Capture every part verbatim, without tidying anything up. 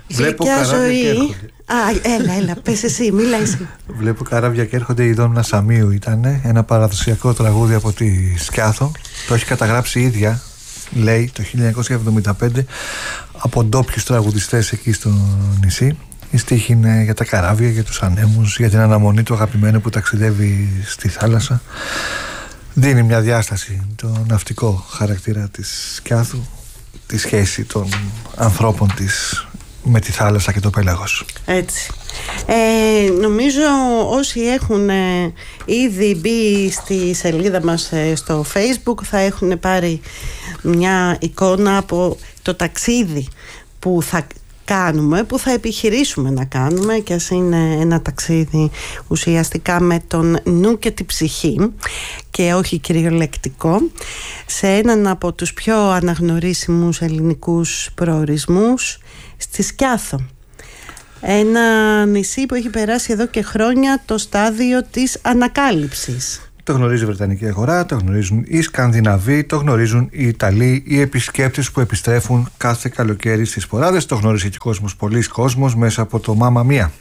Βλέπω γλυκιά ζωή. Α, έλα, έλα, πες εσύ, μίλα εσύ. Βλέπω καράβια και έρχονται, η Δόμνα Σαμίου ήταν ένα παραδοσιακό τραγούδι από τη Σκιάθο. Το έχει καταγράψει η ίδια, λέει, το χίλια εννιακόσια εβδομήντα πέντε από ντόπιους τραγουδιστές εκεί στο νησί. Η στίχη είναι για τα καράβια, για τους ανέμους, για την αναμονή του αγαπημένου που ταξιδεύει στη θάλασσα. Δίνει μια διάσταση, το ναυτικό χαρακτήρα της Σκιάθου, τη σχέση των ανθρώπων της με τη θάλασσα και το πέλαγος. Έτσι. Ε, νομίζω όσοι έχουν ε, ήδη μπει στη σελίδα μας ε, στο Facebook θα έχουν πάρει μια εικόνα από το ταξίδι που θα κάνουμε, που θα επιχειρήσουμε να κάνουμε, και ας είναι ένα ταξίδι ουσιαστικά με τον νου και την ψυχή και όχι κυριολεκτικό, σε έναν από τους πιο αναγνωρίσιμους ελληνικούς προορισμούς, στη Σκιάθο. Ένα νησί που έχει περάσει εδώ και χρόνια το στάδιο της ανακάλυψης. Το γνωρίζει η Βρετανική αγορά, το γνωρίζουν οι Σκανδιναβοί, το γνωρίζουν οι Ιταλοί, οι επισκέπτες που επιστρέφουν κάθε καλοκαίρι στις Ποράδες. Το γνωρίζει και κόσμος, πολλής κόσμος, μέσα από το Μάμα Μία.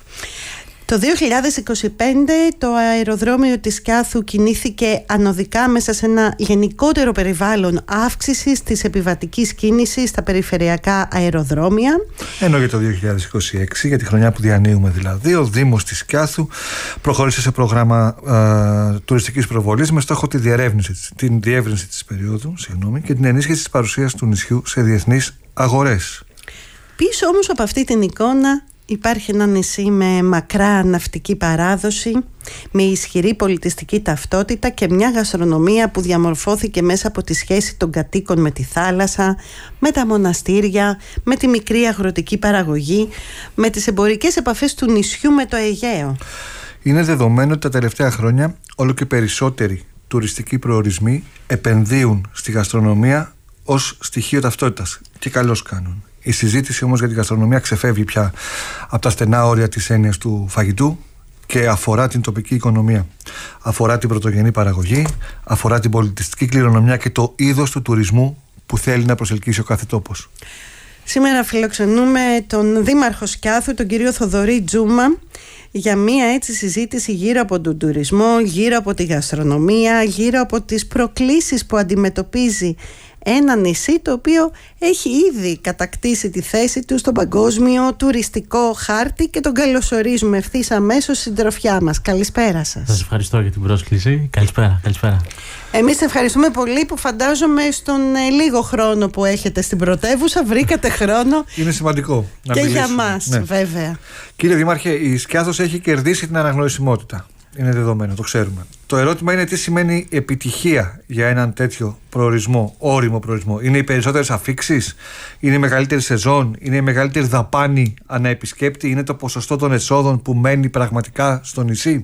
Το δύο χιλιάδες είκοσι πέντε το αεροδρόμιο της Σκιάθου κινήθηκε ανωδικά μέσα σε ένα γενικότερο περιβάλλον αύξησης της επιβατικής κίνησης στα περιφερειακά αεροδρόμια. Ενώ για το δύο χιλιάδες είκοσι έξι, για τη χρονιά που διανύουμε δηλαδή, ο Δήμος της Σκιάθου προχώρησε σε πρόγραμμα ε, τουριστικής προβολής με στόχο τη διερεύνηση, την διεύρυνση της περίοδου συγγνώμη, και την ενίσχυση της παρουσίας του νησιού σε διεθνείς αγορές. Πίσω όμως από αυτή την εικόνα υπάρχει ένα νησί με μακρά ναυτική παράδοση, με ισχυρή πολιτιστική ταυτότητα και μια γαστρονομία που διαμορφώθηκε μέσα από τη σχέση των κατοίκων με τη θάλασσα, με τα μοναστήρια, με τη μικρή αγροτική παραγωγή, με τις εμπορικές επαφές του νησιού με το Αιγαίο. Είναι δεδομένο ότι τα τελευταία χρόνια όλο και περισσότεροι τουριστικοί προορισμοί επενδύουν στη γαστρονομία ως στοιχείο ταυτότητας, και καλώς κάνουν. Η συζήτηση όμως για την γαστρονομία ξεφεύγει πια από τα στενά όρια της έννοιας του φαγητού και αφορά την τοπική οικονομία. Αφορά την πρωτογενή παραγωγή, αφορά την πολιτιστική κληρονομιά και το είδος του τουρισμού που θέλει να προσελκύσει ο κάθε τόπος. Σήμερα φιλοξενούμε τον Δήμαρχο Σκιάθου, τον κύριο Θοδωρή Τζούμα, για μία έτσι συζήτηση γύρω από τον τουρισμό, γύρω από τη γαστρονομία, γύρω από τις προκλήσεις που αντιμετωπίζει ένα νησί το οποίο έχει ήδη κατακτήσει τη θέση του στον παγκόσμιο τουριστικό χάρτη, και τον καλωσορίζουμε ευθύς αμέσως στην τροφιά μας. Καλησπέρα σας. Σας ευχαριστώ για την πρόσκληση. Καλησπέρα, καλησπέρα. Εμείς ευχαριστούμε πολύ που φαντάζομαι στον ε, λίγο χρόνο που έχετε στην πρωτεύουσα βρήκατε χρόνο. Είναι σημαντικό να και μιλήσουμε. Για μας, ναι. Βέβαια. Κύριε Δήμαρχε, η Σκιάθος έχει κερδίσει την αναγνωρισιμότητα. Είναι δεδομένο, το ξέρουμε. Το ερώτημα είναι τι σημαίνει επιτυχία για έναν τέτοιο προορισμό, όριμο προορισμό. Είναι οι περισσότερες αφίξεις, είναι η μεγαλύτερη σεζόν, είναι η μεγαλύτερη δαπάνη ανά επισκέπτη, είναι το ποσοστό των εσόδων που μένει πραγματικά στο νησί.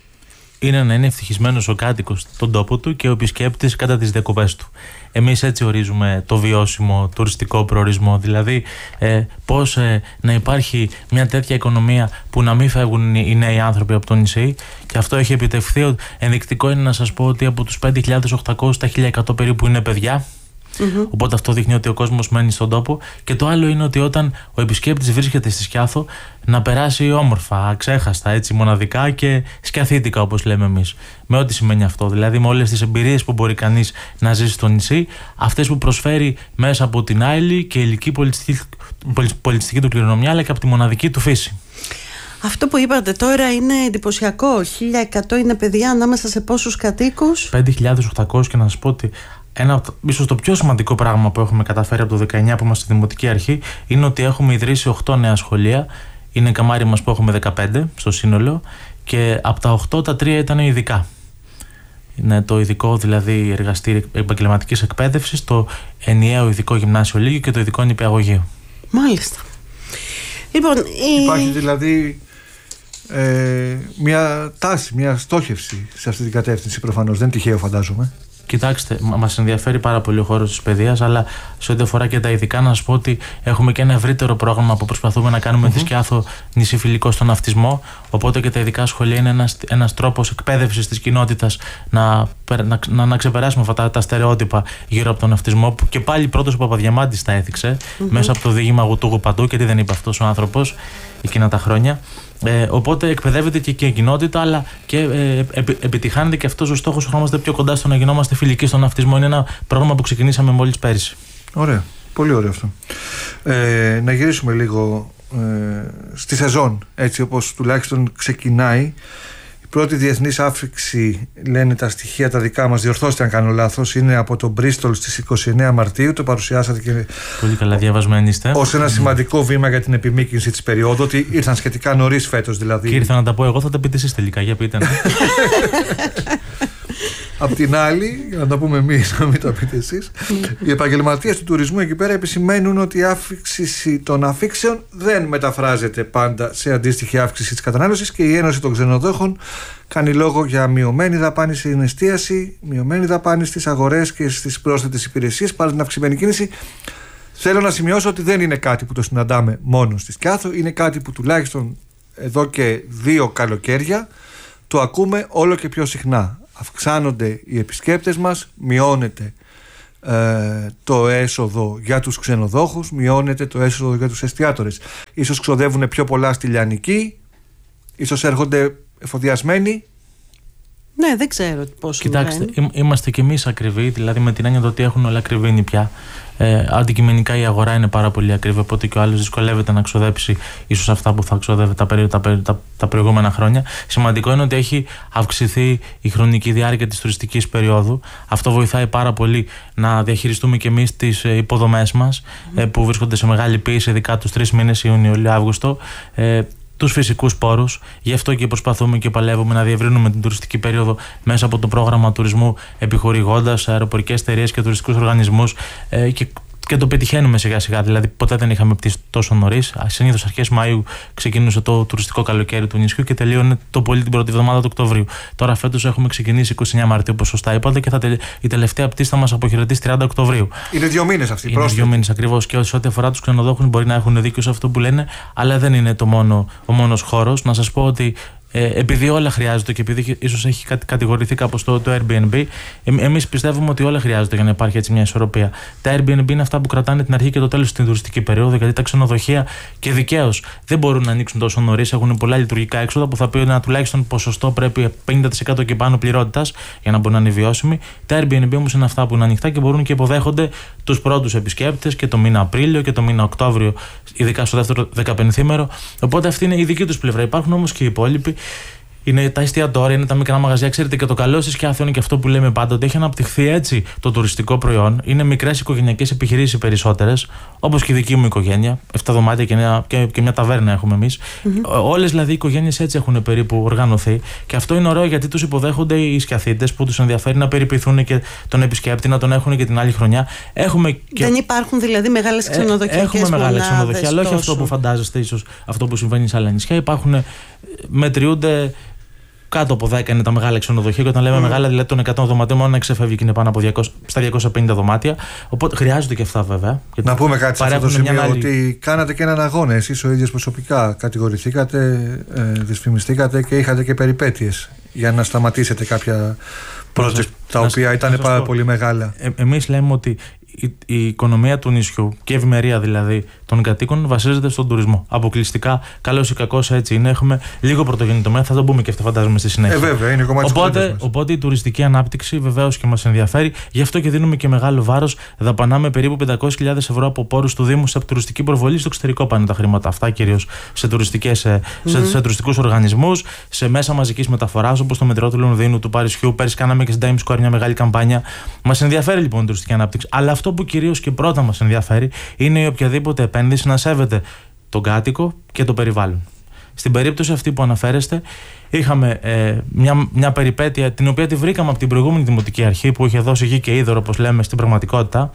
Είναι να είναι ευτυχισμένος ο κάτοικος στον τόπο του και ο επισκέπτης κατά τις διακοπές του. Εμείς έτσι ορίζουμε το βιώσιμο τουριστικό προορισμό. Δηλαδή, ε, πώς ε, να υπάρχει μια τέτοια οικονομία που να μην φεύγουν οι νέοι άνθρωποι από το νησί. Και αυτό έχει επιτευχθεί. Ενδεικτικό είναι να σας πω ότι από τους πέντε χιλιάδες οκτακόσιους στα χίλια εκατό περίπου είναι παιδιά. Mm-hmm. Οπότε αυτό δείχνει ότι ο κόσμος μένει στον τόπο. Και το άλλο είναι ότι όταν ο επισκέπτης βρίσκεται στη Σκιάθο, να περάσει όμορφα, αξέχαστα, έτσι, μοναδικά και σκιαθήτικα, όπως λέμε εμείς. Με ό,τι σημαίνει αυτό. Δηλαδή, με όλες τις εμπειρίες που μπορεί κανείς να ζήσει στο νησί, αυτές που προσφέρει μέσα από την άειλη και ηλική πολιτιστική, πολιτιστική του κληρονομιά, αλλά και από τη μοναδική του φύση. Αυτό που είπατε τώρα είναι εντυπωσιακό. χίλια εκατό είναι παιδιά ανάμεσα σε πόσους κατοίκους? πέντε χιλιάδες οκτακόσιους, και να σας πω ότι ένα, ίσως το πιο σημαντικό πράγμα που έχουμε καταφέρει από το δεκαεννιά που είμαστε στη Δημοτική Αρχή είναι ότι έχουμε ιδρύσει οκτώ νέα σχολεία. Είναι καμάρι μας που έχουμε δεκαπέντε στο σύνολο, και από τα οκτώ τα τρία ήταν ειδικά. Είναι το ειδικό δηλαδή εργαστήριο επαγγελματικής εκπαίδευσης, το ενιαίο ειδικό γυμνάσιο Λύκειο και το ειδικό νηπιαγωγείο. Μάλιστα. Λοιπόν, η... Υπάρχει δηλαδή ε, μια τάση, μια στόχευση σε αυτή την κατεύθυνση, προφανώς. Δεν τυχαίο, φαντάζομαι. Κοιτάξτε, μας ενδιαφέρει πάρα πολύ ο χώρος της παιδείας, αλλά σε ό,τι αφορά και τα ειδικά, να σας πω ότι έχουμε και ένα ευρύτερο πρόγραμμα που προσπαθούμε να κάνουμε mm-hmm. τη Σκιάθο νησιφιλικό στον αυτισμό. Οπότε και τα ειδικά σχολεία είναι ένας, ένας τρόπος εκπαίδευσης της κοινότητας να, να, να, να ξεπεράσουμε αυτά τα, τα στερεότυπα γύρω από τον αυτισμό. Που και πάλι πρώτος ο Παπαδιαμάντης τα έθιξε mm-hmm. μέσα από το διήγημα Γουτούγου Παντού, και τι δεν είπε αυτός ο άνθρωπος εκείνα τα χρόνια. Ε, οπότε εκπαιδεύεται και, και η κοινότητα, αλλά και ε, επι, επιτυχάνεται και αυτός ο στόχος που είμαστε πιο κοντά στο να γινόμαστε φιλικοί στον αυτισμό. Είναι ένα πρόγραμμα που ξεκινήσαμε μόλις πέρυσι. Ωραία, πολύ ωραίο αυτό. Ε, να γυρίσουμε λίγο ε, στη σεζόν, έτσι όπως τουλάχιστον ξεκινάει. Η πρώτη διεθνής άφιξη, λένε τα στοιχεία τα δικά μας, διορθώστε αν κάνω λάθος, είναι από το Μπρίστολ στις είκοσι εννέα Μαρτίου. Το παρουσιάσατε και πολύ καλά διαβασμένοι είστε. Ως ένα σημαντικό βήμα για την επιμήκυνση της περίοδου, ότι ήρθαν σχετικά νωρίς φέτος δηλαδή. Και ήρθα να τα πω εγώ, θα τα πείτε εσείς τελικά, για πείτε. Απ' την άλλη, για να τα πούμε εμείς, να μην τα πείτε εσείς, οι επαγγελματίες του τουρισμού εκεί πέρα επισημαίνουν ότι η αύξηση των αφήξεων δεν μεταφράζεται πάντα σε αντίστοιχη αύξηση της κατανάλωσης, και η Ένωση των Ξενοδόχων κάνει λόγο για μειωμένη δαπάνη στην εστίαση, μειωμένη δαπάνη στις αγορές και στις πρόσθετες υπηρεσίες παρά την αυξημένη κίνηση. Θέλω να σημειώσω ότι δεν είναι κάτι που το συναντάμε μόνο στη Σκιάθο, είναι κάτι που τουλάχιστον εδώ και δύο καλοκαίρια το ακούμε όλο και πιο συχνά. Αυξάνονται οι επισκέπτες μας, μειώνεται ε, το έσοδο για τους ξενοδόχους, μειώνεται το έσοδο για τους εστιατόρες. Ίσως ξοδεύουν πιο πολλά στη λιανική, ίσως έρχονται εφοδιασμένοι. Ναι, δεν ξέρω πώς. Κοιτάξτε, είναι. Είμαστε κι εμείς ακριβοί, δηλαδή με την έννοια ότι έχουν όλα ακριβήνει πια. Ε, αντικειμενικά η αγορά είναι πάρα πολύ ακριβή, οπότε και ο άλλος δυσκολεύεται να ξοδέψει ίσως αυτά που θα ξοδεύει τα, τα, τα, τα προηγούμενα χρόνια. Σημαντικό είναι ότι έχει αυξηθεί η χρονική διάρκεια της τουριστικής περίοδου. Αυτό βοηθάει πάρα πολύ να διαχειριστούμε και εμείς τις υποδομές μας, mm. ε, που βρίσκονται σε μεγάλη πίεση, ειδικά τους τρεις μήνες Ιούνιο, Ιούλιο, Αύγουστο. Ε, τους φυσικούς πόρους. Γι' αυτό και προσπαθούμε και παλεύουμε να διευρύνουμε την τουριστική περίοδο μέσα από το πρόγραμμα τουρισμού, επιχορηγώντας αεροπορικές εταιρείες και τουριστικούς οργανισμούς, ε, και, και το πετυχαίνουμε σιγά σιγά. Δηλαδή, ποτέ δεν είχαμε πτήσει τόσο νωρίς. Συνήθως αρχές Μαΐου ξεκινούσε το τουριστικό καλοκαίρι του νησιού και τελείωνε το πολύ την πρώτη εβδομάδα του Οκτωβρίου. Τώρα φέτος έχουμε ξεκινήσει είκοσι εννέα Μαρτίου, όπως σωστά είπατε, και θα τελε... η τελευταία πτήση θα μας αποχαιρετήσει τριάντα Οκτωβρίου. Είναι δύο μήνες αυτή η πρόσθεση. Είναι δύο μήνες ακριβώς. Και σε ό,τι αφορά τους ξενοδόχους, μπορεί να έχουν δίκιο σε αυτό που λένε, αλλά δεν είναι το μόνο, ο μόνος χώρος. Να σας πω ότι Ε, επειδή όλα χρειάζονται και επειδή ίσως έχει κατηγορηθεί κάπως το, το Airbnb, ε, εμείς πιστεύουμε ότι όλα χρειάζονται για να υπάρχει έτσι μια ισορροπία. Τα Airbnb είναι αυτά που κρατάνε την αρχή και το τέλος στην τουριστική περίοδο, γιατί τα ξενοδοχεία, και δικαίως, δεν μπορούν να ανοίξουν τόσο νωρίς. Έχουν πολλά λειτουργικά έξοδα που θα πει ένα τουλάχιστον ποσοστό πρέπει πενήντα τοις εκατό και πάνω πληρότητας για να μπορούν να είναι βιώσιμοι. Τα Airbnb όμως είναι αυτά που είναι ανοιχτά και μπορούν και υποδέχονται τους πρώτους επισκέπτες και το μήνα Απρίλιο και το μήνα Οκτώβριο, ειδικά στο δεύτερο δεκαπενθήμερο. Οπότε αυτή είναι η δική τους πλευρά. Υπάρχουν όμως και οι υπόλοιποι. Είναι τα εστιατόρια, είναι τα μικρά μαγαζιά. Ξέρετε, και το καλό στη Σκιάθο είναι και αυτό που λέμε πάντα, ότι έχει αναπτυχθεί έτσι το τουριστικό προϊόν. Είναι μικρές οικογενειακές επιχειρήσεις περισσότερες, όπως και η δική μου οικογένεια. Εφτά δωμάτια και μια, και, και μια ταβέρνα έχουμε εμείς. Mm-hmm. Όλες δηλαδή οι οικογένειες έτσι έχουν περίπου οργανωθεί. Και αυτό είναι ωραίο, γιατί τους υποδέχονται οι Σκιαθίτες που τους ενδιαφέρει να περιποιηθούν και τον επισκέπτη, να τον έχουν και την άλλη χρονιά. Έχουμε και... Δεν υπάρχουν δηλαδή μεγάλες ξενοδοχειακές μονάδες. Έχουμε μεγάλα ξενοδοχεία, αλλά όχι αυτό που φαντάζεστε, ίσως αυτό που συμβαίνει σε άλλα νησιά. Υπάρχουν, μετριούνται. Κάτω από δέκα είναι τα μεγάλα ξενοδοχεία, και όταν λέμε mm. μεγάλα, δηλαδή των εκατό δωματίων, μόνο να ξεφεύγει και είναι πάνω από διακόσια, στα διακόσια πενήντα δωμάτια. Οπότε χρειάζονται και αυτά βέβαια. Να πούμε κάτι σε αυτό το σημείο, άλλη... ότι κάνατε και έναν αγώνα. Εσείς ο ίδιος προσωπικά κατηγορηθήκατε, ε, δυσφημιστήκατε και είχατε και περιπέτειες για να σταματήσετε κάποια project σας, τα οποία ήταν πάρα πολύ μεγάλα. Ε, εμείς λέμε ότι η, η οικονομία του νησιού και η ευημερία δηλαδή των κατοίκων βασίζεται στον τουρισμό. Αποκλειστικά, καλώς ή κακώς έτσι είναι. Έχουμε λίγο πρωτογενή τομέα, θα το πούμε και αυτό φαντάζομαι στη συνέχεια. Ε, βέβαια, είναι κομμάτι οπότε, οπότε η τουριστική ανάπτυξη βεβαίως και μας ενδιαφέρει. Γι' αυτό και δίνουμε και μεγάλο βάρος. Δαπανάμε περίπου πεντακόσιες χιλιάδες ευρώ από πόρους του Δήμου σε τουριστική προβολή. Στο εξωτερικό πάνε τα χρήματα αυτά, κυρίως σε, σε, mm-hmm. σε, σε τουριστικούς οργανισμούς, σε μέσα μαζικής μεταφοράς όπως το μετρό του Λονδίνου, του Παρισιού. Πέρυσι κάναμε και στην Times Square μια μεγάλη καμπάνια. Μας ενδιαφέρει λοιπόν η τουριστική ανάπτυξη. Αλλά αυτό που κυρίως και πρώτα μας ενδιαφέρει είναι η οποιαδήποτε επένδυση να σέβεται τον κάτοικο και το περιβάλλον. Στην περίπτωση αυτή που αναφέρεστε, είχαμε ε, μια, μια περιπέτεια την οποία τη βρήκαμε από την προηγούμενη Δημοτική Αρχή που είχε δώσει γη και είδωρο, όπως λέμε στην πραγματικότητα.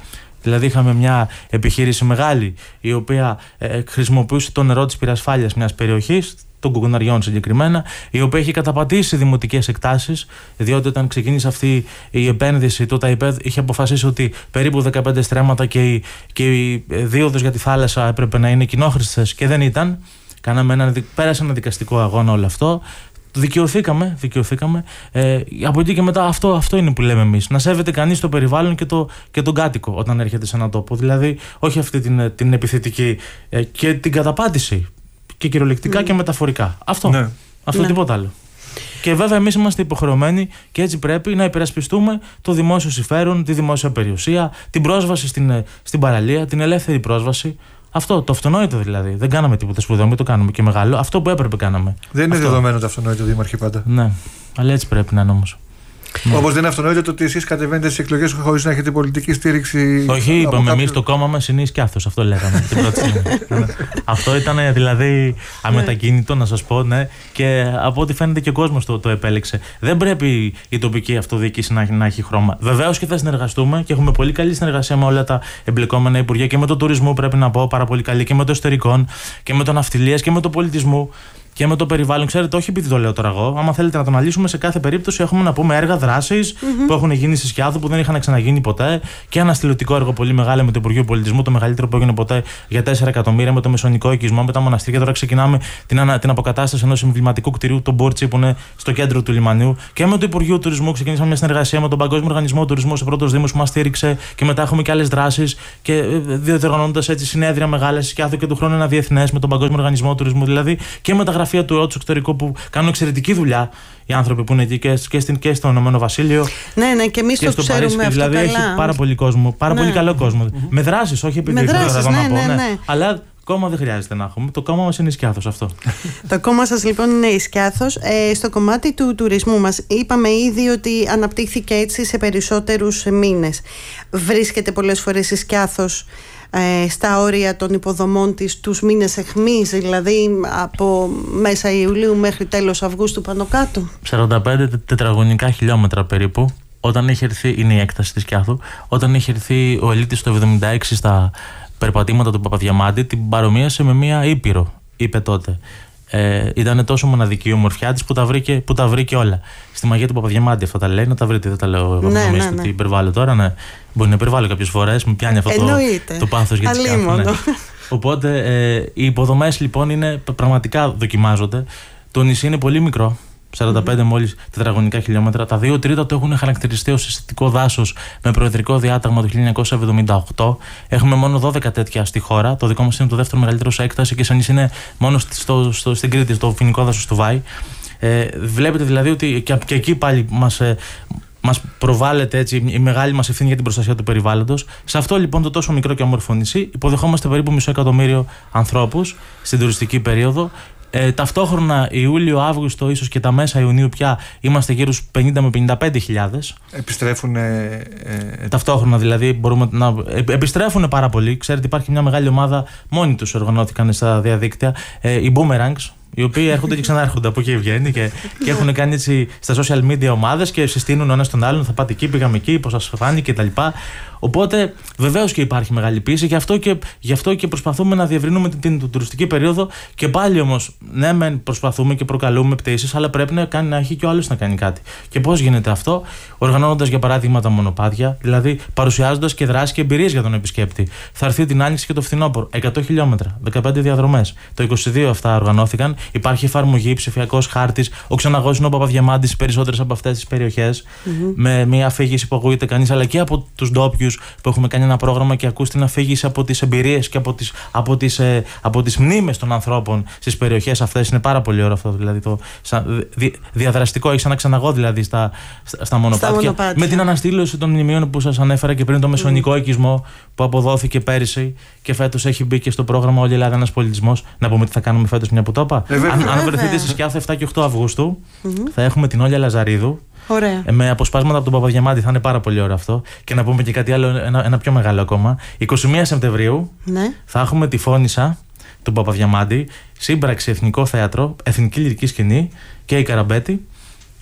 Δηλαδή, είχαμε μια επιχείρηση μεγάλη, η οποία ε, χρησιμοποιούσε το νερό της πυρασφάλειας μιας περιοχής, των Κουκουναριών συγκεκριμένα, η οποία έχει καταπατήσει δημοτικές εκτάσεις, διότι όταν ξεκίνησε αυτή η επένδυση, το ΤΑΙΠΕΔ είχε αποφασίσει ότι περίπου δεκαπέντε στρέμματα και η, και η δίωδος για τη θάλασσα έπρεπε να είναι κοινόχρηστες και δεν ήταν. Κάναμε ένα, πέρασε ένα δικαστικό αγώνα όλο αυτό. Δικαιωθήκαμε, δικαιωθήκαμε. Ε, από εκεί και μετά αυτό, αυτό είναι που λέμε εμείς. Να σέβεται κανείς το περιβάλλον και, το, και τον κάτοικο όταν έρχεται σε έναν τόπο. Δηλαδή, όχι αυτή την, την επιθετική ε, και την καταπάτηση. Και κυριολεκτικά mm. και μεταφορικά. Αυτό. Ναι. Αυτό ναι. Τίποτα άλλο. Και βέβαια εμείς είμαστε υποχρεωμένοι και έτσι πρέπει να υπερασπιστούμε το δημόσιο συμφέρον, τη δημόσια περιουσία, την πρόσβαση στην, στην παραλία, την ελεύθερη πρόσβαση. Αυτό, το αυτονόητο δηλαδή. Δεν κάναμε τίποτα σπουδαίο, μην το κάνουμε και μεγάλο. Αυτό που έπρεπε κάναμε. Δεν είναι αυτό. Δεδομένο το αυτονόητο, δήμαρχε, πάντα. Ναι, αλλά έτσι πρέπει να είναι όμως. Ναι. Όπως δεν είναι αυτονόητο το ότι εσείς κατεβαίνετε στις εκλογές χωρίς να έχετε πολιτική στήριξη. Όχι, είπαμε εμείς το κόμμα μας είναι σκιάθος. Αυτό λέγαμε την πρώτη στιγμή. Αυτό ήταν δηλαδή αμετακίνητο, να σας πω, ναι. Και από ό,τι φαίνεται και ο κόσμος το, το επέλεξε. Δεν πρέπει η τοπική αυτοδιοίκηση να, να έχει χρώμα. Βεβαίως και θα συνεργαστούμε και έχουμε πολύ καλή συνεργασία με όλα τα εμπλεκόμενα υπουργεία και με το τουρισμό, πρέπει να πω, πάρα πολύ καλή, και με το εσωτερικών και με το ναυτιλίας και με το πολιτισμού. Και με το περιβάλλον, ξέρετε, όχι επειδή το λέω τώρα εγώ. Άμα θέλετε να το αναλύσουμε, σε κάθε περίπτωση έχουμε να πούμε έργα, δράσεις mm-hmm. που έχουν γίνει στη Σκιάθο, που δεν είχαν ξαναγίνει ποτέ. Και ένα στηλωτικό έργο πολύ μεγάλο με το Υπουργείο Πολιτισμού, το μεγαλύτερο που έγινε ποτέ, για τέσσερα εκατομμύρια, με το μεσονικό οικισμό, με τα μοναστήρια. Τώρα ξεκινάμε την, ανα, την αποκατάσταση ενός εμβληματικού κτηρίου, το Μπούρτσι, που είναι στο κέντρο του λιμανιού. Και με το Υπουργείο Τουρισμού ξεκινήσαμε μια συνεργασία με τον Παγκόσμιο Οργανισμό Τουρισμού, ο πρώτος Δήμος που μας στήριξε. Και μετά έχουμε και άλλες δράσεις. Και διοργανώνοντας έτσι συνέδρια μεγάλα στη Σκιάθο και του χρόνου ένα διεθνές με τον Παγκόσμιο Οργανισμό Τουρισμού. Δηλαδή και με τα γραφεία του ΕΟΤ στο εξωτερικό που κάνουν εξαιρετική δουλειά οι άνθρωποι που είναι εκεί και, και, στην, και στο Ηνωμένο Βασίλειο. Ναι, ναι, και εμείς το ξέρουμε Παρίσι, αυτό. Δηλαδή καλά. Έχει πάρα πολύ κόσμο, πάρα ναι. πολύ καλό κόσμο. Mm-hmm. Με δράσεις, όχι επειδή δεν θέλω ναι, να πω. Ναι, ναι. Ναι. Αλλά κόμμα δεν χρειάζεται να έχουμε. Το κόμμα μας είναι η Σκιάθος αυτό. Το κόμμα σας λοιπόν είναι η Σκιάθος. Ε, στο κομμάτι του τουρισμού μας είπαμε ήδη ότι αναπτύχθηκε έτσι σε περισσότερους μήνες. Βρίσκεται πολλές φορές η Σκιάθος ε, στα όρια των υποδομών της τους μήνες εχμής, δηλαδή από μέσα Ιουλίου μέχρι τέλος Αυγούστου πάνω κάτω? σαράντα πέντε τετραγωνικά χιλιόμετρα περίπου. Όταν είχε έρθει, είναι η έκταση της Σκιάθου, όταν είχε έρθει ο Ελίτης το εβδομήντα έξι στα περπατήματα του Παπαδιαμάντη, την παρομοίασε με μία ήπειρο, είπε τότε. Ε, ήταν τόσο μοναδική η ομορφιά της που τα βρήκε, που τα βρήκε όλα. Στη μαγεία του Παπαδιαμάντη αυτά τα λέει, να τα βρείτε, δεν τα λέω εγώ. Ναι, νομίζετε ναι, ναι. ότι υπερβάλλω τώρα, ναι. Μπορεί να υπερβάλλω κάποιες φορές, με πιάνει αυτό το, το πάθος για τη Σκιάθου. Ναι. Οπότε ε, οι υποδομές λοιπόν είναι, πραγματικά δοκιμάζονται. Το νησί είναι πολύ μικρό. σαράντα πέντε mm. μόλις τετραγωνικά χιλιόμετρα. Τα δύο τρίτα το έχουν χαρακτηριστεί ως αισθητικό δάσος με προεδρικό διάταγμα του χίλια εννιακόσια εβδομήντα οκτώ. Έχουμε μόνο δώδεκα τέτοια στη χώρα. Το δικό μας είναι το δεύτερο μεγαλύτερο σε έκταση και σαν είναι μόνο στο, στο, στην Κρήτη, στο φοινικό δάσος του Βάη. Ε, βλέπετε δηλαδή ότι και, και εκεί πάλι μας, ε, μας προβάλλεται έτσι, η μεγάλη μας ευθύνη για την προστασία του περιβάλλοντος. Σε αυτό λοιπόν το τόσο μικρό και όμορφο νησί υποδεχόμαστε περίπου μισό εκατομμύριο ανθρώπους στην τουριστική περίοδο. Ε, ταυτόχρονα Ιούλιο, Αύγουστο, ίσως και τα μέσα Ιουνίου πια είμαστε γύρω στους πενήντα με πενήντα πέντε χιλιάδες. Επιστρέφουν. Ε, ε, ταυτόχρονα δηλαδή μπορούμε να. Ε, επιστρέφουν πάρα πολύ. Ξέρετε, υπάρχει μια μεγάλη ομάδα, μόνοι τους οργανώθηκαν στα διαδίκτυα, ε, οι Boomerangs, οι οποίοι έρχονται και ξανάρχονται από εκεί βγαίνει και, και έχουν κάνει έτσι στα social media ομάδες και συστήνουν ο ένας τον άλλον. Θα πάτε εκεί, πήγαμε εκεί, πώς σας φάνηκε κτλ. Οπότε βεβαίως και υπάρχει μεγάλη πίεση, γι' αυτό και, γι' αυτό και προσπαθούμε να διευρύνουμε την, την, την τουριστική περίοδο. Και πάλι όμως, ναι, μεν προσπαθούμε και προκαλούμε πτήσεις, αλλά πρέπει να, κάνει, να έχει και ο άλλος να κάνει κάτι. Και πώς γίνεται αυτό? Οργανώνοντας για παράδειγμα τα μονοπάτια, δηλαδή παρουσιάζοντας και δράσεις και εμπειρίες για τον επισκέπτη. Θα έρθει την Άνοιξη και το φθινόπωρο, εκατό χιλιόμετρα, δεκαπέντε διαδρομές. Το είκοσι δύο αυτά οργανώθηκαν. Υπάρχει εφαρμογή, ψηφιακός χάρτης. Ο Ξεναγός είναι ο Παπαδιαμάντης στις περισσότερες από αυτές τις περιοχές. Mm-hmm. Με μια αφήγηση που ακούγεται κανείς, αλλά και από τους ντόπιους που έχουμε κάνει ένα πρόγραμμα και ακούς την αφήγηση από τις εμπειρίες και από τις, από τις, ε, από τις μνήμες των ανθρώπων στις περιοχές αυτές. Είναι πάρα πολύ ωραίο αυτό. Δηλαδή το σαν, δι, διαδραστικό, έχει ένα Ξεναγό δηλαδή στα, στα, στα, μονοπάτια, στα μονοπάτια. Με την αναστήλωση των μνημείων που σας ανέφερα και πριν, το μεσονικό mm. οικισμό που αποδόθηκε πέρυσι και φέτος έχει μπει και στο πρόγραμμα Όλη η Ελλάδα ένας πολιτισμός. Να πούμε τι θα κάνουμε φέτος, μια που το είπα. Ε, αν, αν βρεθείτε στη Σκιάθο εφτά και οκτώ Αυγούστου, mm-hmm. θα έχουμε την Όλια Λαζαρίδου. Ωραία. Με αποσπάσματα από τον Παπαδιαμάντη, θα είναι πάρα πολύ ωραίο αυτό. Και να πούμε και κάτι άλλο, ένα, ένα πιο μεγάλο ακόμα. εικοστή πρώτη Σεπτεμβρίου ναι. θα έχουμε τη Φώνισσα του Παπαδιαμάντη, σύμπραξη Εθνικό Θέατρο, Εθνική Λυρική Σκηνή και η Καραμπέτη.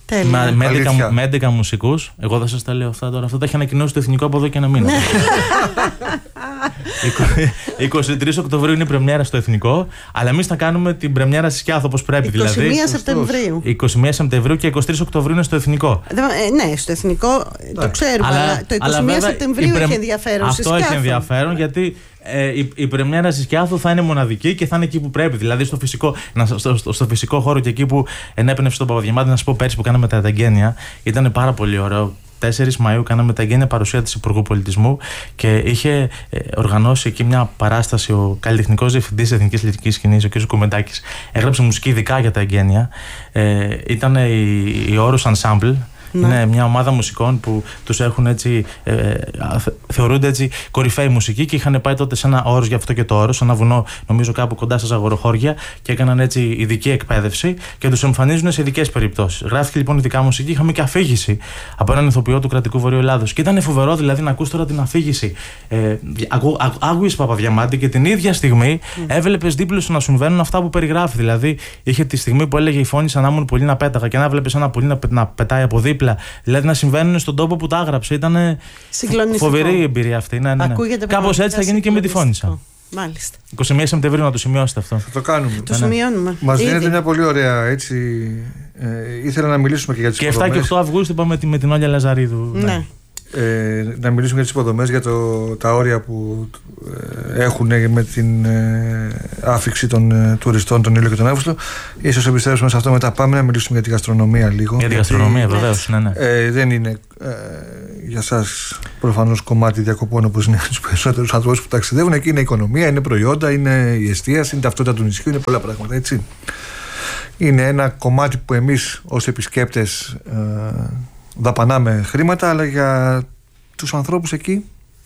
Με, με, έντεκα, με έντεκα μουσικούς. Εγώ δεν σας τα λέω αυτά τώρα. Αυτό τα έχει ανακοινώσει το Εθνικό από εδώ και ένα μήνα. εικοστή τρίτη Οκτωβρίου είναι η πρεμιέρα στο Εθνικό, αλλά εμείς θα κάνουμε την πρεμιέρα στη Σκιάθο όπως πρέπει. είκοσι μία δηλαδή. Σεπτεμβρίου. είκοσι μία Σεπτεμβρίου και εικοστή τρίτη Οκτωβρίου είναι στο Εθνικό. Ε, ναι, στο Εθνικό το ξέρουμε, αλλά, αλλά το εικοστή μία Σεπτεμβρίου πρεμ... έχει ενδιαφέρον. Αυτό έχει ενδιαφέρον γιατί. Ε, η, η πρεμιέρα στη Σκιάθο θα είναι μοναδική και θα είναι εκεί που πρέπει. Δηλαδή στο φυσικό, να, στο, στο, στο φυσικό χώρο και εκεί που ενέπνευσε τον Παπαδιαμάντη. Να σα πω, πέρσι που κάναμε τα εγγένεια, ήταν πάρα πολύ ωραίο. τέσσερις Μαΐου κάναμε τα εγγένεια παρουσία της Υπουργού Πολιτισμού και είχε ε, οργανώσει εκεί μια παράσταση ο καλλιτεχνικός διευθυντής της Εθνικής Λυρικής Σκηνής, ο κ. Κουμεντάκης. Έγραψε μουσική ειδικά για τα εγγένεια. Ε, ήταν η, η Όρους Ensemble. Ναι. Είναι μια ομάδα μουσικών που τους έχουν έτσι, ε, θεωρούνται έτσι κορυφαίοι μουσικοί και είχαν πάει τότε σε ένα Όρος, γι' αυτό και το Όρος, σε ένα βουνό, νομίζω κάπου κοντά στα Ζαγοροχώρια, και έκαναν έτσι ειδική εκπαίδευση και τους εμφανίζουν σε ειδικές περιπτώσεις. Γράφηκε λοιπόν ειδικά μουσική, είχαμε και αφήγηση από έναν ηθοποιό του Κρατικού Βορείου Ελλάδος. Και ήταν φοβερό δηλαδή να ακούς τώρα την αφήγηση. Ε, Άκουγες Παπαδιαμάντη και την ίδια στιγμή mm. έβλεπες δίπλα σου να συμβαίνουν αυτά που περιγράφει. Δηλαδή είχε τη στιγμή που έλεγε η φωνή σαν να ήμουν πολύ να πέταγα και να βλέπεις ένα πολύ να, να πετάει από δίπλα. Δηλαδή να συμβαίνουν στον τόπο που τα έγραψε. Ήταν φοβερή η εμπειρία αυτή. Ναι, ναι, ναι. Κάπως έτσι θα γίνει και με τη Φώνισσα. Μάλιστα. εικοστή πρώτη Σεπτεμβρίου να το σημειώσετε αυτό. Θα το κάνουμε. Το σημειώνουμε. Μας δίνεται μια πολύ ωραία έτσι. Ε, ήθελα να μιλήσουμε και για τις και υποδομές. εφτά και οκτώ Αυγούστου είπαμε με την Όλια Λαζαρίδου. Ναι. ναι. Ε, να μιλήσουμε για τις υποδομές, για το, τα όρια που ε, έχουν με την ε, άφιξη των ε, τουριστών τον Ήλιο και τον Αύγουστο. Ίσως επιστρέψουμε σε αυτό μετά. Πάμε να μιλήσουμε για τη γαστρονομία λίγο. Για τη γαστρονομία, βεβαίως. Ναι, ναι. Ε, δεν είναι ε, για σας προφανώς κομμάτι διακοπών όπως είναι για τους περισσότερους ανθρώπους που ταξιδεύουν. Εκεί είναι η οικονομία, είναι προϊόντα, είναι η εστίαση, είναι ταυτότητα του νησιού, είναι πολλά πράγματα, έτσι. Είναι ένα κομμάτι που εμείς ως επισκέπτες ε, δαπανάμε χρήματα, αλλά για τους ανθρώπους εκεί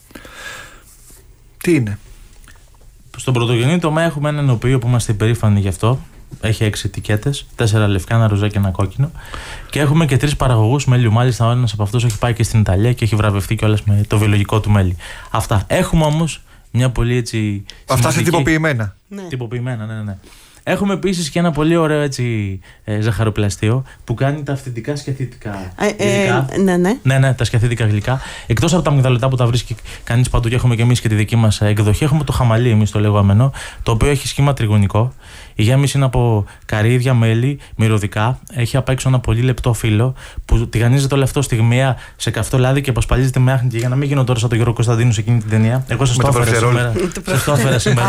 τι είναι? Στον πρωτογενή τομέα έχουμε έναν οποίο που είμαστε υπερήφανοι γι' αυτό. Έχει έξι ετικέτες, τέσσερα λευκά, ένα ροζά και ένα κόκκινο. Και έχουμε και τρεις παραγωγούς μέλιου. Μάλιστα, ο ένας από αυτούς έχει πάει και στην Ιταλία και έχει βραβευτεί κιόλας με το βιολογικό του μέλι. Αυτά. Έχουμε όμως μια πολύ έτσι. Αυτά είναι τυποποιημένα. Ναι. Τυποποιημένα, ναι, ναι. Έχουμε επίσης και ένα πολύ ωραίο έτσι, ε, ζαχαροπλαστείο που κάνει τα αυθεντικά σκιαθίτικα γλυκά. Ε, ε, ναι, ναι. ναι, ναι, τα σκιαθίτικα γλυκά. Εκτός από τα αμυγδαλωτά που τα βρίσκει κανείς παντού και έχουμε και εμείς και τη δική μας εκδοχή, έχουμε το χαμαλί, εμείς το λεγόμενο, το οποίο έχει σχήμα τριγωνικό. Η γέμιση είναι από καρύδια, μέλι, μυρωδικά. Έχει απ' έξω ένα πολύ λεπτό φύλλο που τηγανίζεται όλο αυτό στιγμία σε καυτό λάδι και αποσπαλίζεται με άχνη. Και για να μην γίνω τώρα σαν τον Γιώργο Κωνσταντίνου σε εκείνη την ταινία, εγώ σας το έφερα σήμερα. Σας το έφερα σήμερα.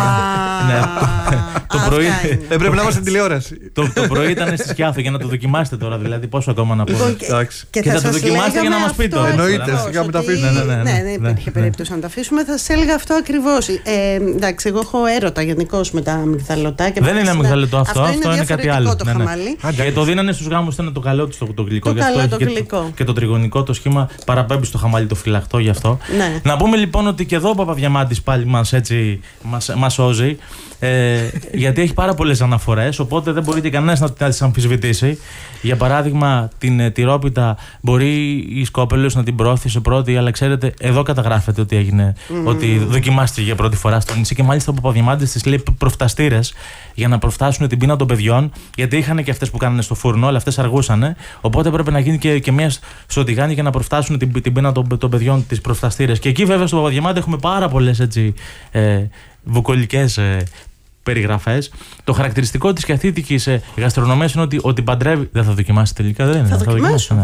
Το πρωί. Δεν πρέπει να είμαστε στην τηλεόραση. Το πρωί ήταν στη Σκιάθο για να το δοκιμάσετε τώρα, δηλαδή πόσο ακόμα να πούμε. Και θα το δοκιμάσετε για να μας πείτε. Εννοείται, σιγά μην τα αφήσουμε. Ναι, δεν υπήρχε περίπτωση να τα αφήσουμε. Θα σας έλεγα αυτό ακριβώς. Εντάξει, εγώ έχω έρωτα γενικώ με τα αμυγδαλωτά. Δεν είναι αμυγδαλωτό αυτό, αυτό είναι κάτι άλλο. Και το δίνανε στους γάμους, ήταν το καλό του το γλυκό. Και το τριγωνικό το σχήμα παραπέμπει στο χαμαλί το φυλαχτό γι' αυτό. Να πούμε λοιπόν ότι και εδώ ο Παπαδιαμάντης πάλι μας σώζει. Ε, γιατί έχει πάρα πολλές αναφορές, οπότε δεν μπορεί και κανένας να τις αμφισβητήσει. Για παράδειγμα, την τυρόπιτα μπορεί η Σκόπελος να την πρόωθησε πρώτη, αλλά ξέρετε, εδώ καταγράφεται ότι έγινε, mm. ότι δοκιμάστηκε για πρώτη φορά στο νησί και μάλιστα ο Παπαδιαμάντης της λέει προφταστήρες για να προφτάσουν την πείνα των παιδιών, γιατί είχαν και αυτές που κάνανε στο φούρνο, αλλά αυτές αργούσανε. Οπότε έπρεπε να γίνει και, και μια στο τηγάνι για να προφτάσουν την, την πείνα των, των παιδιών, τις προφταστήρες. Και εκεί βέβαια στο Παπαδιαμάντη έχουμε πάρα πολλές έτσι. Ε, βουκολικές ε, περιγραφές. Το χαρακτηριστικό της σκιαθίτικης ε, γαστρονομίας είναι ότι, ότι παντρεύει. Δεν θα δοκιμάσετε τελικά, δεν είναι? Θα, θα δοκιμάσω.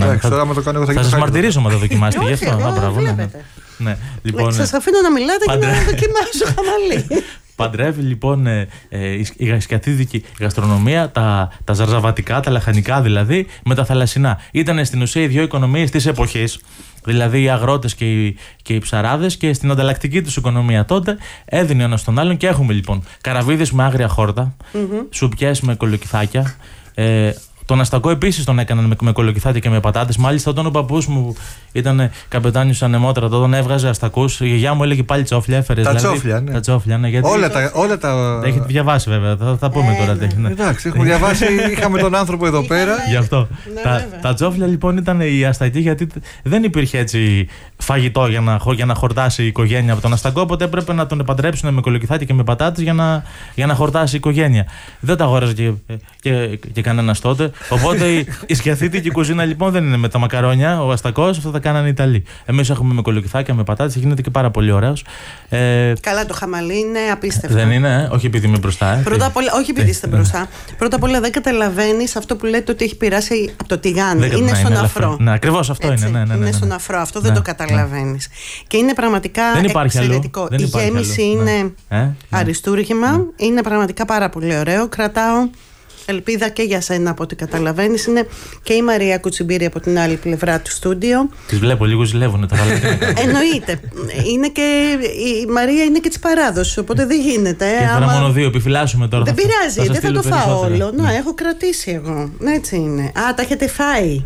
Θα σας μαρτυρήσω μα θα δοκιμάσετε γι' αυτό. Ναι, λοιπόν, σας αφήνω να μιλάτε και να δοκιμάσω χαμαλί. Παντρεύει λοιπόν ε, ε, η σκιαθίτικη γαστρονομία, τα, τα ζαρζαβατικά, τα λαχανικά δηλαδή, με τα θαλασσινά. Ήταν στην ουσία οι δύο οικονομίες της εποχής. Δηλαδή οι αγρότες και οι, και οι ψαράδες, και στην ανταλλακτική τους οικονομία τότε έδινε ένα στον άλλον. Και έχουμε λοιπόν καραβίδες με άγρια χόρτα, mm-hmm. σουπιές με κολοκυθάκια. Ε, τον αστακό επίσης τον έκαναν με, με κολοκυθάκια και με πατάτες. Μάλιστα όταν ο παππούς μου ήταν καπετάνιος στα νεμότρα, τον έβγαζε αστακούς. Η γιαγιά μου έλεγε πάλι τσόφλια, έφερε. Τα δηλαδή, τσόφλια, ναι. Τα τσόφλια, ναι, γιατί όλα, τα, όλα τα. Τα έχετε διαβάσει βέβαια, θα, θα πούμε ε, τώρα. Ναι. Ναι. Εντάξει, έχουμε διαβάσει, είχαμε τον άνθρωπο εδώ πέρα. Γι' αυτό. Ναι, τα, τα τσόφλια λοιπόν ήταν η αστακή, γιατί δεν υπήρχε έτσι φαγητό για να, για να χορτάσει η οικογένεια από τον αστακό. Οπότε έπρεπε να τον επαντρέψουν με κολοκυθάκια και με πατάτες για να, για να χορτάσει η οικογένεια. Δεν τα αγόραζε και, και, και κανένας τότε. οπότε η, η σκιαθίτικη κουζίνα λοιπόν δεν είναι με τα μακαρόνια, ο αστακός, αυτό τα κάνανε οι Ιταλοί. Εμείς έχουμε με κολοκυθάκια, με πατάτες, γίνεται και πάρα πολύ ωραίος. Ε, Καλά, το χαμαλί είναι απίστευτο. Δεν είναι, ε? Όχι επειδή είμαι μπροστά. Ε. Πρώτα απ' όλα, όχι επειδή είστε μπροστά. Πρώτα απ' όλα δεν καταλαβαίνεις αυτό που λέτε ότι έχει πειράσει από το τηγάνι. Δεν, είναι ναι, στον είναι αφρό. Ναι, ακριβώς αυτό έτσι, είναι. Ναι, ναι, ναι, ναι. Είναι στον αφρό, αυτό ναι, δεν το καταλαβαίνεις. Ναι. Και είναι πραγματικά εξαιρετικό. Η γέμιση είναι ναι. Ε, αριστούργημα, ναι. Είναι πραγματικά πάρα πολύ ωραίο. Κρατάω ελπίδα και για σένα από ό,τι καταλαβαίνεις. Είναι και η Μαρία Κουτσιμπήρη από την άλλη πλευρά του στούντιο. Τις βλέπω, λίγο ζηλεύουνε τα βάλετε. Εννοείται. Είναι και, η Μαρία είναι και της παράδοσης, οπότε δεν γίνεται. Και άμα... μόνο δύο, επιφυλάσσουμε τώρα. Δεν θα, πειράζει, θα δεν θα το φάω όλο. Ναι. Να, έχω κρατήσει εγώ. Έτσι είναι. Α, τα έχετε φάει.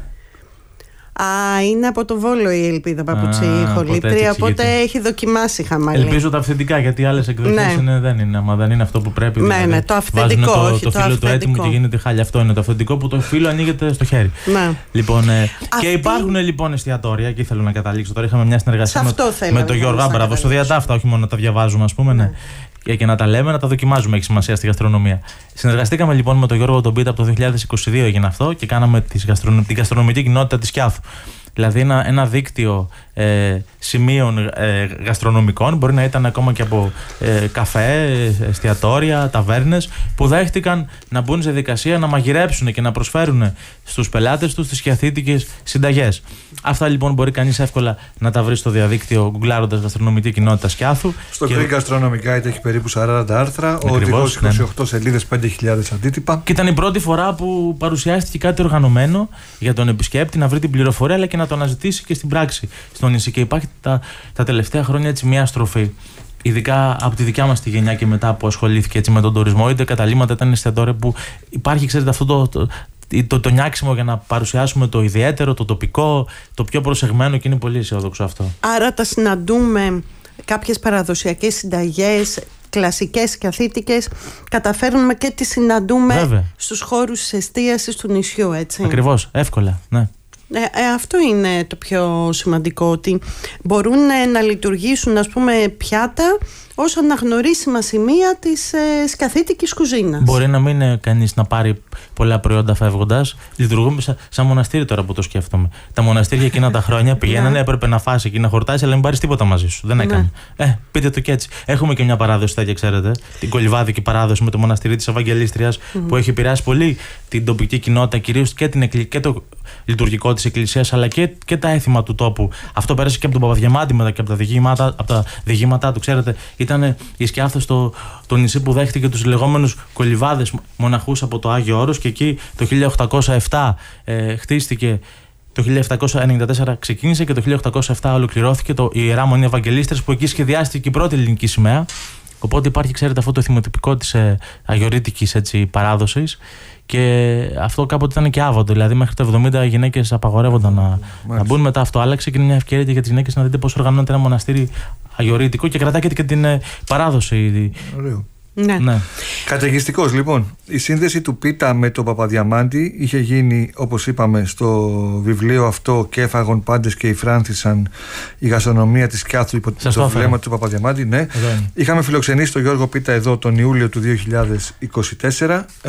Α, είναι από το Βόλο η Ελπίδα Παπουτσί, η χολήτρια, οπότε έχει δοκιμάσει χαμαλή. Ελπίζω τα αυθεντικά, γιατί άλλες εκδοχές ναι. είναι, δεν είναι. Άμα δεν είναι αυτό που πρέπει. Ναι, δηλαδή, ναι, το αυθεντικό. Βάζουν όχι, το, το, το φύλλο του έτοιμου και γίνεται χάλια. Αυτό είναι το αυθεντικό που το φύλλο ανοίγεται στο χέρι. Ναι. Λοιπόν, ε, Αυτή... και υπάρχουν λοιπόν εστιατόρια, και θέλω να καταλήξω. Τώρα είχαμε μια συνεργασία με, με τον Γιώργο Άμπραβο στο Διατάφτα, όχι μόνο να τα διαβάζουμε, ας πούμε. Ναι. Και να τα λέμε, να τα δοκιμάζουμε, έχει σημασία στη γαστρονομία. Συνεργαστήκαμε λοιπόν με τον Γιώργο τον Πίτα από το δύο χιλιάδες είκοσι δύο, έγινε αυτό, και κάναμε την γαστρονομική κοινότητα της Σκιάθου. Δηλαδή ένα, ένα δίκτυο ε, σημείων ε, γαστρονομικών, μπορεί να ήταν ακόμα και από ε, καφέ, εστιατόρια, ταβέρνες, που δέχτηκαν να μπουν σε δικασία να μαγειρέψουν και να προσφέρουν στους πελάτες τους τις σκιαθίτικες συνταγές. Αυτά λοιπόν μπορεί κανείς εύκολα να τα βρει στο διαδίκτυο, γκουγκλάροντας γαστρονομική κοινότητα Σκιάθου. Στο και... Greek Gastronomic Guide έχει περίπου σαράντα άρθρα, ο οδηγός είκοσι οκτώ ναι. σελίδες, πέντε χιλιάδες αντίτυπα. Και ήταν η πρώτη φορά που παρουσιάστηκε κάτι οργανωμένο για τον επισκέπτη να βρει την πληροφορία, αλλά και να το αναζητήσει και στην πράξη στο νησί. Και υπάρχει τα, τα τελευταία χρόνια έτσι μια στροφή, ειδικά από τη δικιά μας τη γενιά και μετά, που ασχολήθηκε έτσι με τον τουρισμό, είτε καταλήμματα ήταν εστιατόρια, που υπάρχει, ξέρετε, αυτό το, το, το, το, το νιάξιμο για να παρουσιάσουμε το ιδιαίτερο, το τοπικό, το πιο προσεγμένο, και είναι πολύ αισιόδοξο αυτό. Άρα τα συναντούμε κάποιες παραδοσιακές συνταγές, κλασικές και αθήτικες, καταφέρνουμε και τις συναντούμε Βέβαια. στους χώρους της εστίασης του νησιού, έτσι. Ακριβώς, εύκολα, ναι. Ε, ε, αυτό είναι το πιο σημαντικό, ότι μπορούν ε, να λειτουργήσουν, ας πούμε, πιάτα ως αναγνωρίσιμα σημεία της ε, σκαθίτικης κουζίνας. Μπορεί να μην είναι κανείς να πάρει πολλά προϊόντα φεύγοντας. Λειτουργούμε σαν, σαν μοναστήρι τώρα που το σκέφτομαι. Τα μοναστήρια εκείνα τα χρόνια πηγαίνανε, έπρεπε να φάσει και να χορτάσει, αλλά μην πάρεις τίποτα μαζί σου. Δεν έκανε. Ε, πείτε το και έτσι. Έχουμε και μια παράδοση τέτοια, ξέρετε. Την κολυβάδικη παράδοση με το μοναστήρι της Ευαγγελίστριας, mm. που έχει επηρεάσει πολύ την τοπική κοινότητα, κυρίως και, την, και το λειτουργικό της εκκλησίας, αλλά και, και τα έθιμα του τόπου. Αυτό πέρασε και από τον Παπαδιαμάντη μετά και από τα διηγήματά, από τα διηγήματά του, ξέρετε. Ήταν η Σκιάθο στο το νησί που δέχτηκε τους λεγόμενους κολυβάδες μοναχούς από το Άγιο Όρος, και εκεί το χίλια οκτακόσια επτά ε, χτίστηκε. Το χίλια επτακόσια ενενήντα τέσσερα ξεκίνησε και το χίλια οκτακόσια επτά ολοκληρώθηκε το, η Ιερά Μονή Ευαγγελίστρες, που εκεί σχεδιάστηκε η πρώτη ελληνική σημαία. Οπότε υπάρχει, ξέρετε, αυτό το θυμοτυπικό της ε, αγιορείτικης έτσι, παράδοσης. Και αυτό κάποτε ήταν και άβαντο. Δηλαδή, μέχρι το εβδομήντα οι γυναίκες απαγορεύονταν να, να μπουν. Μετά αυτό άλλαξε και είναι μια ευκαιρία για τις γυναίκες να δείτε πώς οργανώνεται ένα μοναστήρι αγιορείτικο και κρατάει και την ε, παράδοση. Ωραίο. Ναι. Ναι. Καταιγιστικός λοιπόν. Η σύνδεση του Πίτα με τον Παπαδιαμάντη είχε γίνει, όπως είπαμε, στο βιβλίο αυτό «Και έφαγον πάντες και υφράνθησαν η γαστρονομία της Σκιάθου» υπό το βλέμμα του Παπαδιαμάντη. Ναι. Είχαμε φιλοξενήσει τον Γιώργο Πίτα εδώ τον Ιούλιο του δύο χιλιάδες είκοσι τέσσερα ε,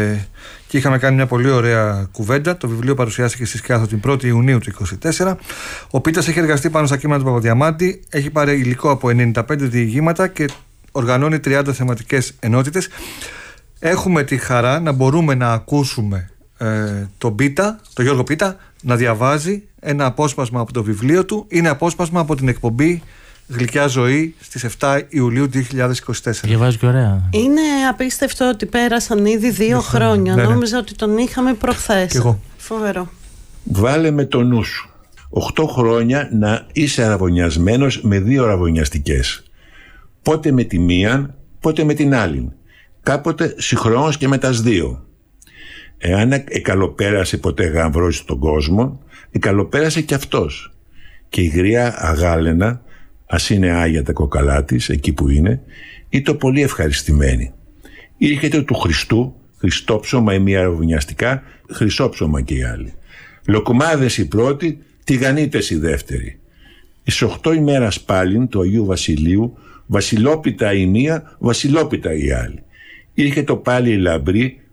και είχαμε κάνει μια πολύ ωραία κουβέντα. Το βιβλίο παρουσιάστηκε στη Σκιάθου την πρώτη Ιουνίου του είκοσι τέσσερα. Ο Πίτας έχει εργαστεί πάνω στα κείμενα του Παπαδιαμάντη, έχει πάρει υλικό από ενενήντα πέντε διηγήματα και οργανώνει τριάντα θεματικές ενότητες. Έχουμε τη χαρά να μπορούμε να ακούσουμε ε, τον Πίτα, τον Γιώργο Πίτα, να διαβάζει ένα απόσπασμα από το βιβλίο του. Είναι απόσπασμα από την εκπομπή Γλυκιά Ζωή στις επτά Ιουλίου δύο χιλιάδες είκοσι τέσσερα. Διαβάζει και ωραία. Είναι απίστευτο ότι πέρασαν ήδη δύο χρόνια. Ναι, ναι. Νόμιζα ότι τον είχαμε προχθές. Και εγώ. Φοβερό. Βάλε με το νου σου οχτώ χρόνια να είσαι αραβωνιασμένος με δύο αραβωνιαστικές. Πότε με τη μία, πότε με την άλλη. Κάποτε συγχρόνως και με τας δύο. Εάν εκαλοπέρασε ποτέ γαμβρός στον κόσμο, εκαλοπέρασε και αυτός. Και η γριά αγάλαινα, ας είναι άγια τα κοκαλά της, εκεί που είναι, ήταν πολύ ευχαριστημένη. Ήρχεται του Χριστού, χριστόψωμα η μία αραβωνιαστικά, χρυσόψωμα και η άλλη. Λοκουμάδες η πρώτη, τηγανίτες η δεύτερη. Εις οχτώ ημέρας πάλιν του Αγίου Βασιλείου, βασιλόπιτα η μία, βασιλόπιτα η άλλη. Ήρχε το πάλι η λαμπρή,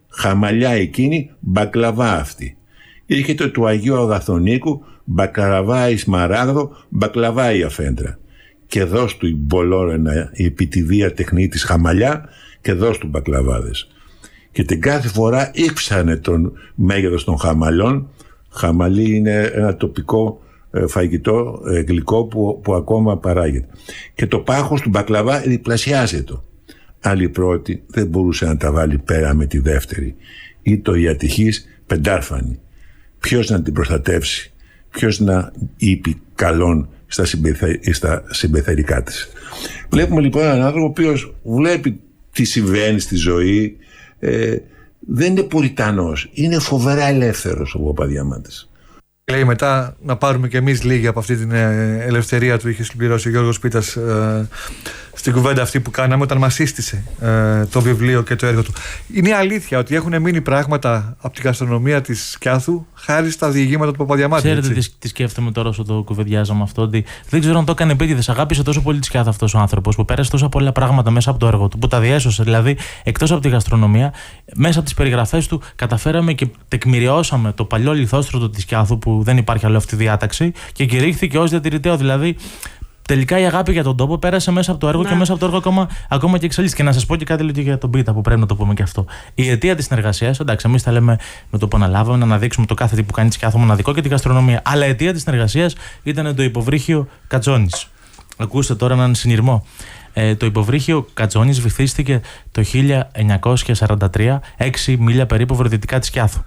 χαμαλιά εκείνη, μπακλαβά αυτή. Έρχεται του Αγίου Αγαθονίκου, μπακλαβά η Σμαράγδο, μπακλαβά η Αφέντρα. Και δώσ' του η Μπολόρενα, η επιτηδία τεχνή της χαμαλιά, και δώσ' του μπακλαβάδες. Και την κάθε φορά ήξανε τον μέγεθος των χαμαλιών. Χαμαλί είναι ένα τοπικό ε, φαγητό ε, γλυκό που, που ακόμα παράγεται. Και το πάχος του μπακλαβά διπλασιάζεται. Άλλη πρώτη δεν μπορούσε να τα βάλει πέρα με τη δεύτερη. Ή το η ατυχής πεντάρφανη. Ποιος να την προστατεύσει, ποιος να είπε καλόν στα, συμπεθε, στα συμπεθερικά της. Βλέπουμε λοιπόν έναν άνθρωπο ο οποίος βλέπει τι συμβαίνει στη ζωή. Ε, δεν είναι πουριτανός, είναι φοβερά ελεύθερος ο Παπαδιαμάντης. Λέει μετά να πάρουμε κι εμείς λίγη από αυτή την ελευθερία του είχε συμπληρώσει ο Γιώργος Πίτας ε, στην κουβέντα αυτή που κάναμε όταν μας σύστησε ε, το βιβλίο και το έργο του. Είναι αλήθεια ότι έχουν μείνει πράγματα από την γαστρονομία της Σκιάθου χάρη στα διηγήματα του Παπαδιαμάντη. Ξέρετε τι, τι σκέφτομαι τώρα όσο το κουβεντιάζαμε αυτό, ότι δεν ξέρω αν το έκανε επίτηδες. Αγάπησε τόσο πολύ τη Σκιάθου αυτός ο άνθρωπος που πέρασε τόσα πολλά πράγματα μέσα από το έργο του, που τα διέσωσε. Δηλαδή, εκτός από τη γαστρονομία, μέσα από τις περιγραφές του καταφέραμε και τεκμηριώσαμε το παλιό λιθόστρωτο της Σκιάθου που δεν υπάρχει άλλο αυτή η διάταξη και κηρύχθηκε ως διατηρηταίο. Δηλαδή, τελικά η αγάπη για τον τόπο πέρασε μέσα από το έργο, ναι, και μέσα από το έργο ακόμα, ακόμα και εξελίσσεται. Και να σας πω και κάτι λίγο για τον Πίτα που πρέπει να το πούμε και αυτό. Η αιτία της συνεργασίας, εντάξει, εμείς τα λέμε με το που αναλάβαμε, να αναδείξουμε το κάθε τι που κάνει τη Σκιάθου μοναδικό και τη γαστρονομία. Αλλά η αιτία της συνεργασίας ήταν το υποβρύχιο Κατζόνης. Ακούστε τώρα έναν συνειρμό. Ε, το υποβρύχιο Κατζόνης βυθίστηκε το χίλια εννιακόσια σαράντα τρία, έξι μίλια περίπου βορειοδυτικά της Σκιάθου.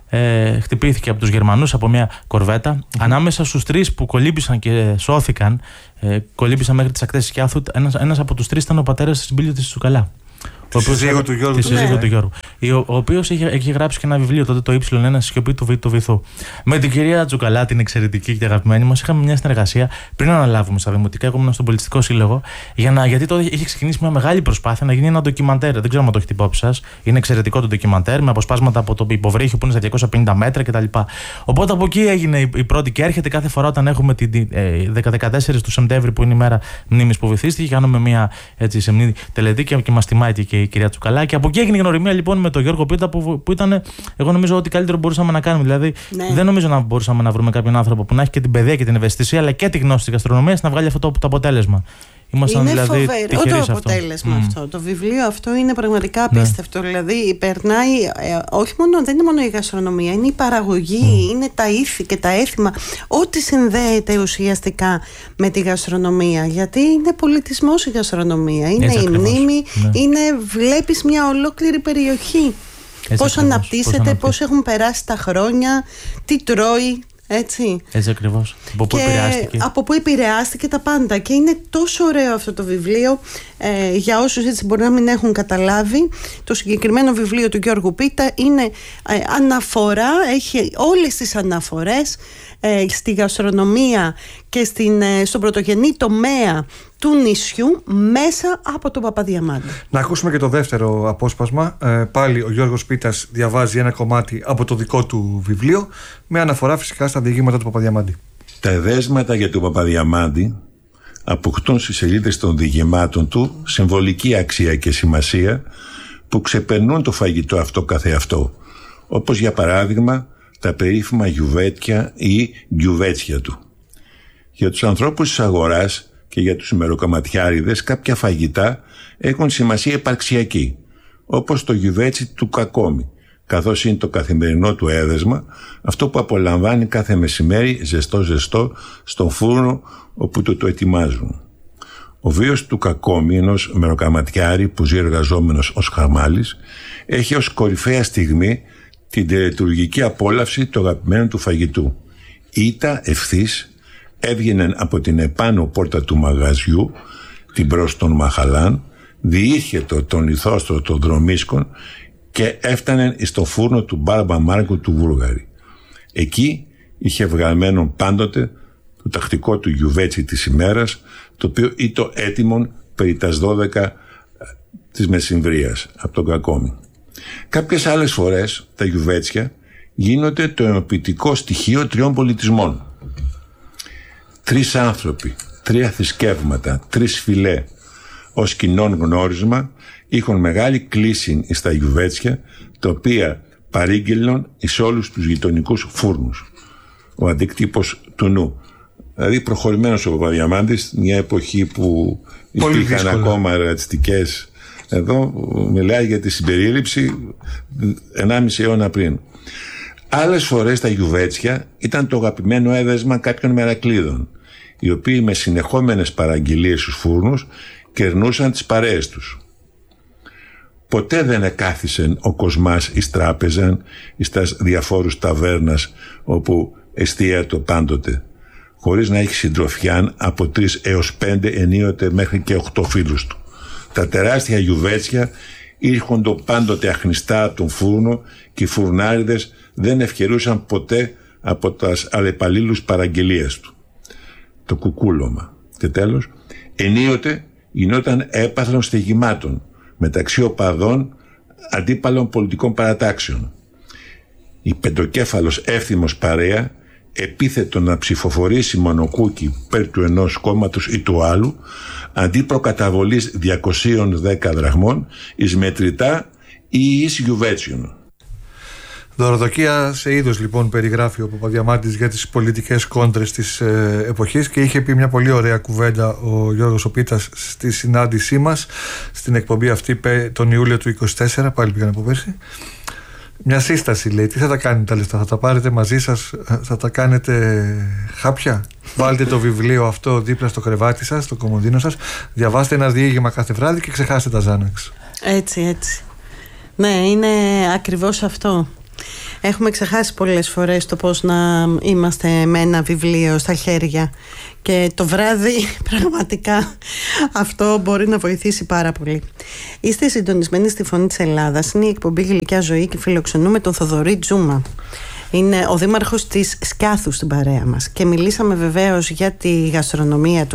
Ε, χτυπήθηκε από τους Γερμανούς από μια κορβέτα. Mm-hmm. Ανάμεσα στους τρεις που κολύμπησαν και σώθηκαν, ε, κολύμπησαν μέχρι τις ακτές της Σκιάθου, ένας, ένας από τους τρεις ήταν ο πατέρας της Μπίλιο της Τσουκαλά. Τη σύζυγο του Γιώργου. Τη σύζυγο του Γιώργου. Ο οποίος έχει, έχει γράψει και ένα βιβλίο τότε, το Υ ένα, Σιωπή του, του Βυθού. Με την κυρία Τσουκαλά, την εξαιρετική και αγαπημένη μας, είχαμε μια συνεργασία πριν αναλάβουμε στα Δημοτικά. Εγώ ήμουν στον Πολιτιστικό Σύλλογο, για να, γιατί τότε είχε ξεκινήσει μια μεγάλη προσπάθεια να γίνει ένα ντοκιμαντέρ. Δεν ξέρω αν το έχετε υπόψη σας. Είναι εξαιρετικό το ντοκιμαντέρ, με αποσπάσματα από το υποβρύχιο που είναι στα διακόσια πενήντα μέτρα κτλ. Οπότε από εκεί έγινε η πρώτη και έρχεται κάθε φορά όταν έχουμε την ε, δεκατέσσερις του Σεπτέμβρη που είναι η μέρα μνήμης που βυθίστηκε. Κάνουμε μια έτσι, σεμνή τελετή και, και μας τιμάει και η κυρία Τσουκαλά. Και από εκεί έγινε η γνωριμία λοιπόν με τον Γιώργο Πίτα που, που ήταν, εγώ νομίζω, ότι καλύτερο μπορούσαμε να κάνουμε. Δηλαδή, ναι, δεν νομίζω να μπορούσαμε να βρούμε κάποιον άνθρωπο που να έχει και την παιδεία και την ευαισθησία αλλά και τη γνώση της γαστρονομίας να βγάλει αυτό το, το αποτέλεσμα. Ήμασταν είναι δηλαδή φοβερό το αποτέλεσμα αυτό. αυτό. Mm. Το βιβλίο αυτό είναι πραγματικά απίστευτο. Ναι. Δηλαδή, περνάει, ε, όχι μόνο, δεν είναι μόνο η γαστρονομία, είναι η παραγωγή, mm. είναι τα ήθη και τα έθιμα. Ό,τι συνδέεται ουσιαστικά με τη γαστρονομία. Γιατί είναι πολιτισμός η γαστρονομία. Είναι έτσι η ακριβώς. Μνήμη, ναι. είναι, βλέπεις μια ολόκληρη περιοχή. Πώς αναπτύσσεται, πώς έχουν περάσει τα χρόνια, τι τρώει. Έτσι. Έτσι ακριβώς. Από πού επηρεάστηκε. Από πού επηρεάστηκε τα πάντα. Και είναι τόσο ωραίο αυτό το βιβλίο, ε, για όσους έτσι μπορεί να μην έχουν καταλάβει. Το συγκεκριμένο βιβλίο του Γιώργου Πίτα είναι ε, αναφορά, έχει όλες τις αναφορές ε, στη γαστρονομία και στην, ε, στον πρωτογενή τομέα του νησιού μέσα από τον Παπαδιαμάντη. Να ακούσουμε και το δεύτερο απόσπασμα. Ε, πάλι ο Γιώργος Πίτας διαβάζει ένα κομμάτι από το δικό του βιβλίο, με αναφορά φυσικά στα διηγήματα του Παπαδιαμάντη. Τα εδέσματα για τον Παπαδιαμάντη αποκτούν στις σελίδες των διηγημάτων του συμβολική αξία και σημασία που ξεπερνούν το φαγητό αυτό καθεαυτό, όπως για παράδειγμα τα περίφημα γιουβέτια ή γιουβέτσια του. Για τους ανθρώπους της αγοράς και για τους ημεροκαματιάριδες κάποια φαγητά έχουν σημασία υπαρξιακή, όπως το γιουβέτσι του Κακόμη, καθώς είναι το καθημερινό του έδεσμα, αυτό που απολαμβάνει κάθε μεσημέρι ζεστό ζεστό στον φούρνο όπου το το ετοιμάζουν. Ο βίος του Κακόμη, ενός μεροκαματιάρη που ζει εργαζόμενος ως χαμάλης, έχει ως κορυφαία στιγμή την τελετουργική απόλαυση του αγαπημένου του φαγητού. Ήτα ευθύς έβγαιναν από την επάνω πόρτα του μαγαζιού, την μπρος των Μαχαλάν, διήρχετο τον λιθόστρο των δρομίσκων και έφταναν στο φούρνο του Μπάρμπα Μάρκου του Βούργαρη. Εκεί είχε βγαλμένο πάντοτε το τακτικό του γιουβέτσι της ημέρας, το οποίο ήταν έτοιμο περί τας δώδεκα της μεσημβρίας από τον Κακόμη. Κάποιες άλλες φορές τα γιουβέτσια γίνονται το ενοποιητικό στοιχείο τριών πολιτισμών. Τρεις άνθρωποι, τρία θρησκεύματα, τρεις φυλέ. ως κοινών γνώρισμα είχαν μεγάλη κλίση στα γιουβέτσια, τα οποία παρήγγελναν εις όλους τους γειτονικούς φούρνους. Ο αντίκτυπος του νου. Δηλαδή προχωρημένος ο Παπαδιαμάντης, μια εποχή που υπήρχαν ακόμα εργατιστικές. Εδώ μιλάει για τη συμπερίληψη ενάμιση αιώνα πριν. Άλλες φορές τα γιουβέτσια ήταν το αγαπημένο έδεσμα κάποιων μερακλείδων, οι οποίοι με συνεχόμενες παραγγελίες στους φούρνους κερνούσαν τις παρέες τους. Ποτέ δεν εκάθισεν ο Κοσμάς εις τράπεζαν, εις τας διαφόρους ταβέρνας όπου εστίατο πάντοτε, χωρίς να έχει συντροφιάν από τρεις έως πέντε, ενίοτε μέχρι και οχτώ φίλους του. Τα τεράστια γιουβέτσια ήρχοντο πάντοτε αχνιστά από τον φούρνο και οι φουρνάριδες δεν ευκαιρούσαν ποτέ από τας αλλεπαλλήλους παραγγελίες του. Το κουκούλωμα. Και τέλος, ενίοτε γινόταν έπαθλον στεγημάτων μεταξύ οπαδών αντίπαλων πολιτικών παρατάξεων. Η πεντοκέφαλος εύθυμος παρέα, επίθετο να ψηφοφορήσει μονοκούκι υπέρ του ενός κόμματος ή του άλλου, αντί προκαταβολής διακοσίων δέκα δραχμών, εις μετρητά ή εις γιουβέτσιον. Δωροδοκία σε είδος λοιπόν περιγράφει ο Παπαδιαμάντης για τις πολιτικές κόντρες της ε, εποχής, και είχε πει μια πολύ ωραία κουβέντα ο Γιώργος ο Πίτας στη συνάντησή μας στην εκπομπή αυτή τον Ιούλιο του είκοσι τέσσερα, πάλι πήγαν από πέρσι. Μια σύσταση, λέει: τι θα τα κάνετε τα λεφτά, θα τα πάρετε μαζί σας, θα τα κάνετε χάπια? Βάλτε το βιβλίο αυτό δίπλα στο κρεβάτι σας, στο κομμωδίνο σας, διαβάστε ένα διήγημα κάθε βράδυ και ξεχάστε τα Ζάναξ. Έτσι, έτσι. Ναι, είναι ακριβώς αυτό. Έχουμε ξεχάσει πολλές φορές το πώς να είμαστε με ένα βιβλίο στα χέρια, και το βράδυ πραγματικά αυτό μπορεί να βοηθήσει πάρα πολύ. Είστε συντονισμένοι στη Φωνή της Ελλάδας. Είναι η εκπομπή Γλυκιά Ζωή και φιλοξενούμε τον Θοδωρή Τζούμα. Είναι ο δήμαρχος της Σκιάθου στην παρέα μας και μιλήσαμε βεβαίως για τη γαστρονομία του